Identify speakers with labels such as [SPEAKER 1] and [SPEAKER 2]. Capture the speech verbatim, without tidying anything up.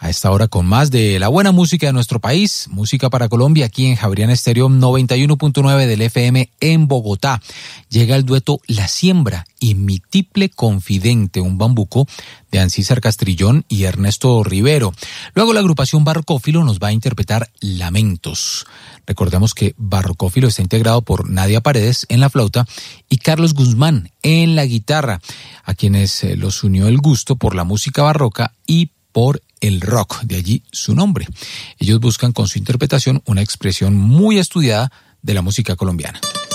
[SPEAKER 1] a esta hora con más de la buena música de nuestro país, música para Colombia, aquí en Javeriana Estéreo noventa y uno punto nueve del F M en Bogotá. Llega el dueto La Siembra y Mi Tiple Confidente, un bambuco de Ancísar Castrillón y Ernesto Rivero. Luego la agrupación Barrocófilo nos va a interpretar Lamentos. Recordemos que Barrocófilo está integrado por Nadia Paredes en la flauta y Carlos Guzmán en la guitarra, a quienes los unió el gusto por la música barroca y por el rock, de allí su nombre. Ellos buscan con su interpretación una expresión muy estudiada de la música colombiana.